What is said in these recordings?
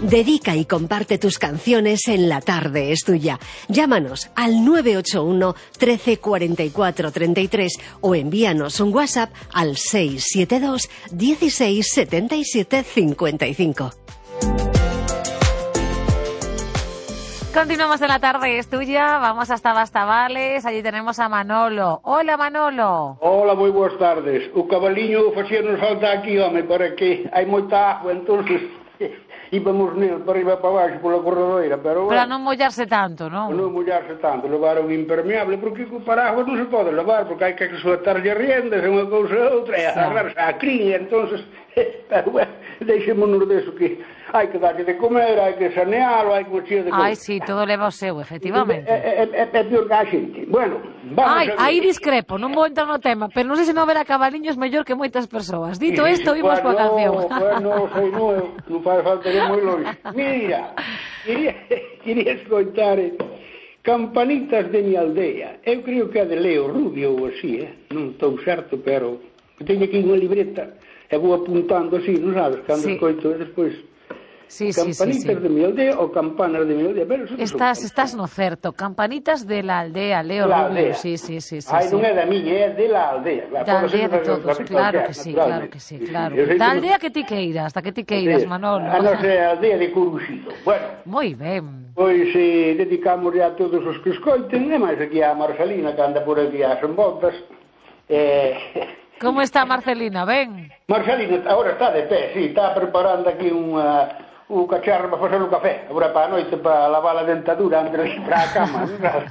Dedica y comparte tus canciones en La Tarde es Tuya. Llámanos al 981 13 44 33 o envíanos un WhatsApp al 672 16 77 55. Continuamos en La Tarde es Tuya, vamos hasta Bastavales, allí tenemos a Manolo. Hola, Manolo. Hola, moi boas tardes. O cabaliño facíanos falta aquí, home, para que hai moita agua, entonces íbamos nel para arriba para baixo pola corredoira, pero Para non mollarse tanto, non? Non mollarse tanto, levar un impermeable, porque o paraguas non se pode levar, porque hai que suetarlle riendas, unha cousa e outra, e agarrarse a cría, entonces, pero bueno, deixémonos deso que hai que darlle de comer, hai que sanealo, hai que mochir de comer. Ai, sí, todo leva o seu, efectivamente. É pior que a xente. Bueno, vamos a ver. Aí discrepo, non vou entrar no tema, pero non sei se non ver a cabaliños mellor que moitas persoas. Dito isto, vimos coa canción. Bueno, sei, non faz falta de moi longe. Mira, quería escoitar Campanitas de mi aldea. Eu creo que é de Leo Rubio ou así, non estou certo, pero teño aquí unha libreta e vou apuntando así, non sabes, cando escoito e despois... Campanitas de mi aldea ou campanas de mi aldea. Pero estás no certo. Campanitas de la aldea, Leo Rubio. Sí. Ai, non é da miña, é de la aldea. Da aldea de todos, claro que sí, claro. Da aldea que ti queiras, da que ti queiras, Manolo. A nosa aldea de Coruxido. Bueno. Moi ben. Pois dedicamos a todos os que escoiten, e máis aquí a Marcelina, que anda por aquí ás envoltas. Como está Marcelina, ben? Marcelina agora está de pé, sí, está preparando aquí un cacharro para facer o café, agora para a noite, para lavar a dentadura antes de ir para a cama.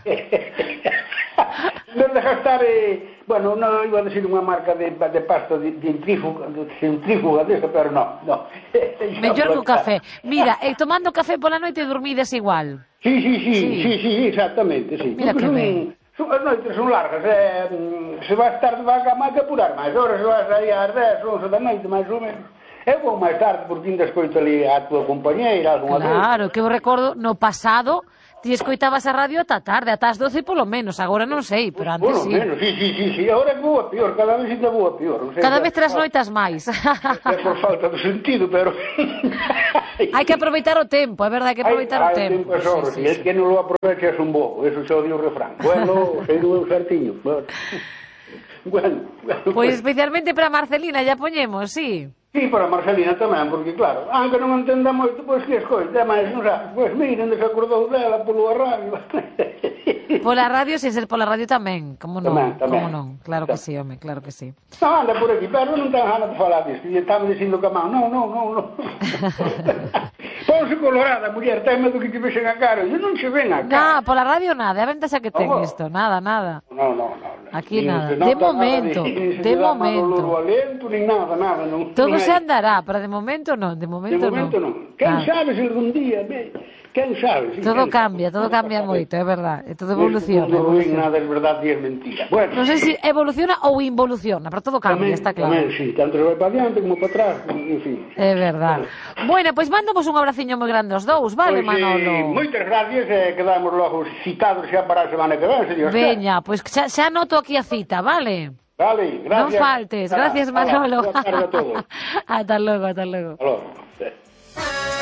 Non de gastar, bueno, non iba a decir unha marca de pasta centrífuga desa, pero non. Mellor que o café. Mira, tomando café pola noite dormides igual. Sí, exactamente, sí. Mira que ben. As noites son largas, se vas tarde vas a máis que apurar máis horas, se vas aí ás 10, 11 da noite, máis ou menos. Eu vou máis tarde porque ainda escoito ali a tua compañeira, algunha vez. Claro, que eu recordo no pasado ti escoitabas a radio ata tarde, ata as 12 polo menos, agora non sei, pero antes sí. Bueno, sí, agora é que vou a pior, cada vez ainda vou a pior. Cada vez trasnoitas máis. É por falta de sentido, pero... Hai que aproveitar o tempo, é verdade, hai que aproveitar o tempo. Hai tempo, sí. Es que non lo aprovechas un bobo, eso xa o dio o refrán. Bueno, sei do certiño. Bueno. Pois especialmente para Marcelina, ya poñemos, sí. Sí, para Marcelina tamén, porque claro, aunque non entenda moito, pois que escoite, mas non sabe, pois miren, desacordou dela polo radio. Pola radio, sen ser pola radio tamén, como non, como non, claro que sí, home, claro que sí. Non, anda por aquí, pero non ten ganas de falar disso, e estaba dicindo que a man, non. Ponse colorada, muller, ten medo que te vexen a cara, e non se ven a cara. Non, pola radio nada, a ventaxa que ten isto, nada. Non. Aquí nada, de momento. Nin nada, non. Todo se andará, pero de momento non, de momento non. Quen sabe se algún día, quen sabe? Todo cambia moito, é verdade, todo evoluciona. Non é nada, é verdade e é mentira. Non sei se evoluciona ou involuciona, pero todo cambia, está claro. Tamén, sí, tanto se vai para diante como para atrás, en fin. É verdade. Bueno, pois mandamos un abraciño moi grande aos dous, vale, Manolo? Moitas gracias, quedamos logo citados xa para a semana que ven, señor. Veña, pois xa noto aquí a cita, vale? Vale, gracias. Non faltes, gracias, Manolo. Boa tarde a todos. Ata logo. Hasta logo.